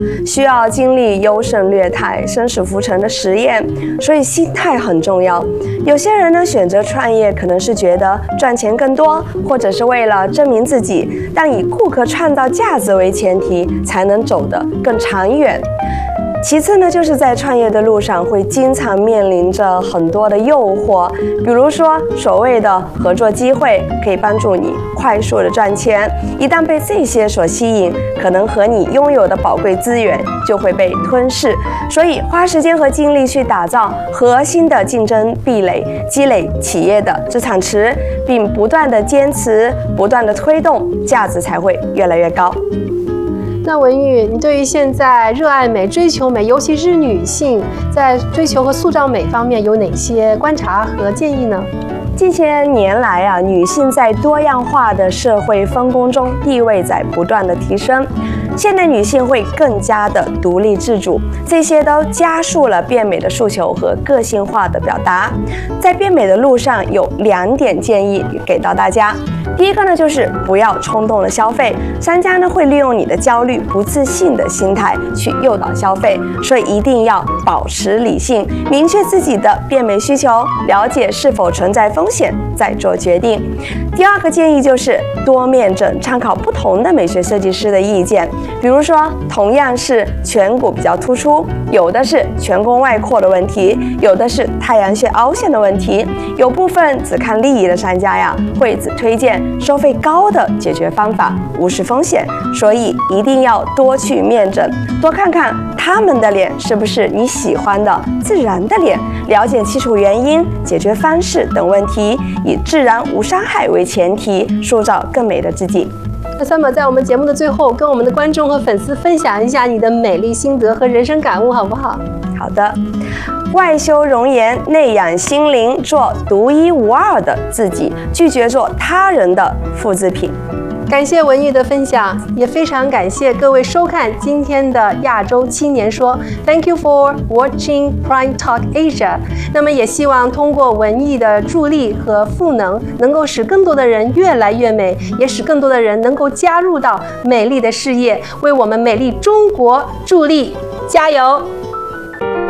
需要经历优胜劣汰、生死浮沉的实验，所以心态很重要。有些人呢选择创业，可能是觉得赚钱更多，或者是为了证明自己，但以顾客创造价值为前提，才能走得更长远。其次呢，就是在创业的路上会经常面临着很多的诱惑，比如说所谓的合作机会可以帮助你快速的赚钱，一旦被这些所吸引，可能和你拥有的宝贵资源就会被吞噬。所以花时间和精力去打造核心的竞争壁垒，积累企业的资产池，并不断的坚持，不断的推动，价值才会越来越高。 那文玉，你对于现在热爱美、追求美，尤其是女性在追求和塑造美方面有哪些观察和建议呢？ 近些年来啊，女性在多样化的社会分工中地位在不断的提升。现代女性会更加的独立自主，这些都加速了变美的诉求和个性化的表达。在变美的路上，有2点建议给到大家。第一个呢，就是不要冲动的消费，商家呢会利用你的焦虑、不自信的心态去诱导消费，所以一定要保持理性，明确自己的变美需求，了解是否存在风险，再做决定。第二个建议就是多面诊，参考不同的美学设计师的意见。比如说，同样是颧骨比较突出，有的是颧弓外扩的问题，有的是太阳穴凹陷的问题。有部分只看利益的商家呀，会只推荐收费高的解决方法，无视风险。所以一定要多去面诊，多看看他们的脸是不是你喜欢的自然的脸，了解基础原因、解决方式等问题，以自然无伤害为前提，塑造更美的自己。 那Summer在我们节目的最后，跟我们的观众和粉丝分享一下你的美丽心得和人生感悟，好不好？ 好的，外修容颜，内养心灵，做独一无二的自己，拒绝做他人的复制品。 感谢文玉的分享，也非常感谢各位收看今天的亚洲青年说。Thank you for watching Prime Talk Asia。那么也希望通过文艺的助力和赋能，能够使更多的人越来越美，也使更多的人能够加入到美丽的事业，为我们美丽中国助力。加油！